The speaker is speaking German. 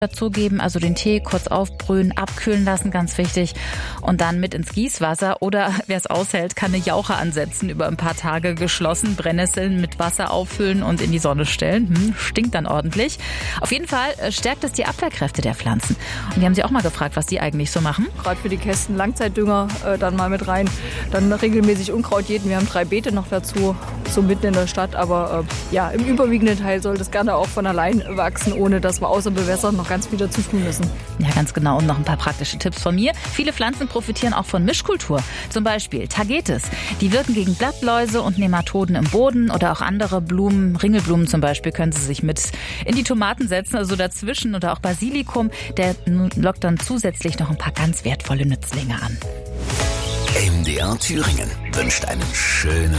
dazugeben, also den Tee kurz aufbrühen, abkühlen lassen, ganz wichtig, und dann mit ins Gießwasser oder wer es aushält, kann eine Jauche ansetzen, über ein paar Tage geschlossen, Brennnesseln mit Wasser auffüllen und in die Sonne stellen. Stinkt dann ordentlich. Auf jeden Fall stärkt es die Abwehrkräfte der Pflanzen. Und wir haben sie auch mal gefragt, was die eigentlich so machen. Gerade für die Kästen Langzeitdünger dann mal mit rein, dann regelmäßig Unkraut jäten. Wir haben 3 Beete noch dazu, so mitten in der Stadt, aber im überwiegenden Teil soll das gerne auch von allein wachsen, ohne dass wir außer Bewässern noch ganz viel dazu tun müssen. Ja, ganz genau. Und noch ein paar praktische Tipps von mir. Viele Pflanzen profitieren auch von Mischkultur. Zum Beispiel Tagetes. Die wirken gegen Blattläuse und Nematoden im Boden, oder auch andere Blumen, Ringelblumen zum Beispiel, können Sie sich mit in die Tomaten setzen, also dazwischen, oder auch Basilikum. Der lockt dann zusätzlich noch ein paar ganz wertvolle Nützlinge an. MDR Thüringen wünscht einen schönen